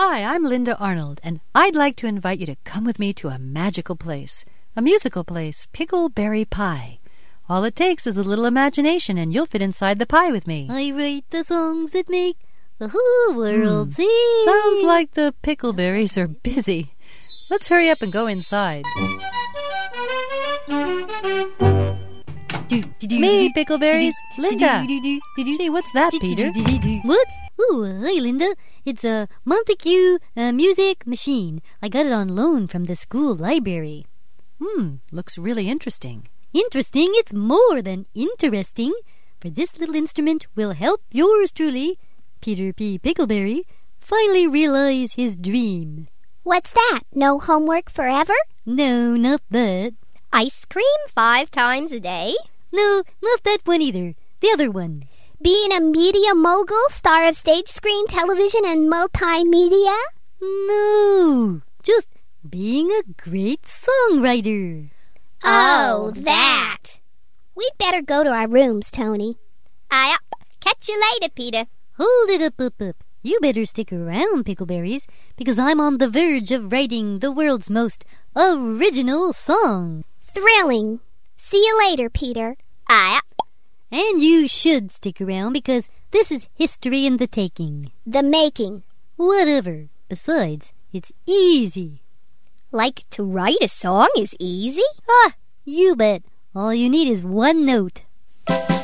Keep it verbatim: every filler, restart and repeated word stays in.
Hi, I'm Linda Arnold, and I'd like to invite you to come with me to a magical place, a musical place, Pickleberry Pie. All it takes is a little imagination, and you'll fit inside the pie with me. I write the songs that make the whole world Hmm. sing. Sounds like the pickleberries are busy. Let's hurry up and go inside. It's me, Pickleberries. Linda. Gee, what's that, Peter? What? Ooh, hi, Linda. It's a Montague uh, music machine. I got it on loan from the school library. Hmm, looks really interesting. Interesting? It's more than interesting. For this little instrument will help yours truly, Peter P. Pickleberry, finally realize his dream. What's that? No homework forever? No, not that. Ice cream five times a day? No, not that one either. The other one. Being a media mogul, star of stage, screen, television, and multimedia? No, just being a great songwriter. Oh, that. We'd better go to our rooms, Tony. I'll catch you later, Peter. Hold it up, up, up. You better stick around, Pickleberries, because I'm on the verge of writing the world's most original song. Thrilling. See you later, Peter. I'll... And you should stick around because this is history in the taking. The making. Whatever. Besides, it's easy. Like to write a song is easy? Ah, you bet. All you need is one note.